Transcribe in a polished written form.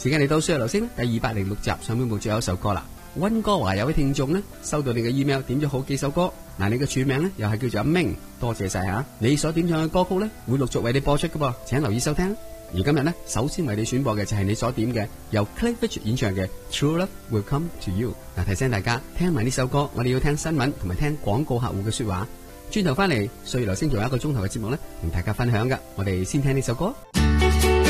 時間嚟到歲月流星第206集，上半部最後一首歌啦。溫哥華有位聽眾呢，收到你嘅 email， 點咗好幾首歌。嗱，你嘅署名呢，又係叫做阿明，多謝晒吓。你所點唱嘅歌曲呢，會陸續為你播出㗎噃，請留意收聽。而今日呢，首先為你選播嘅就係你所點嘅由 Cliff Richard 演唱嘅 True Love Will Come to You。嗱，提醒大家聽埋呢首歌，我哋要聽新聞同埋聽廣告客戶嘅說話。轉頭翻嚟，歲月流星仲有1個鐘頭嘅節目呢，同大家分享噶。我哋先聽呢首歌。